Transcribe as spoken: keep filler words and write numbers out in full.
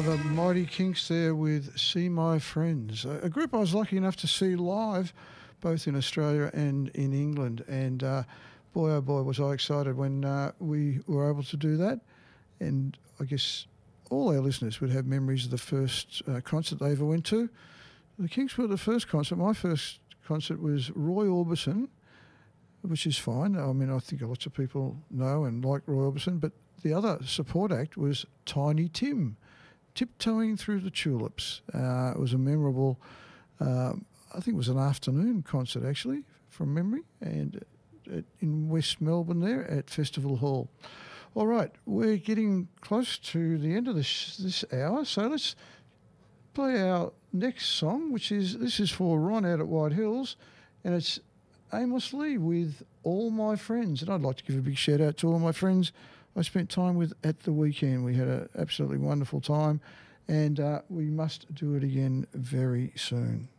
the Mighty Kinks there with See My Friends, a, a group I was lucky enough to see live both in Australia and in England. And uh, boy, oh boy, was I excited when uh, we were able to do that. And I guess all our listeners would have memories of the first uh, concert they ever went to. The Kinks were the first concert. My first concert was Roy Orbison, which is fine. I mean, I think lots of people know and like Roy Orbison, but the other support act was Tiny Tim, Tiptoeing Through the Tulips. Uh, it was a memorable, uh, I think it was an afternoon concert actually, from memory, and uh, in West Melbourne there at Festival Hall. All right, we're getting close to the end of this this hour, so let's play our next song, which is, this is for Ron out at White Hills, and it's Amos Lee with All My Friends. And I'd like to give a big shout out to all my friends I spent time with at the weekend. We had an absolutely wonderful time, and uh, we must do it again very soon.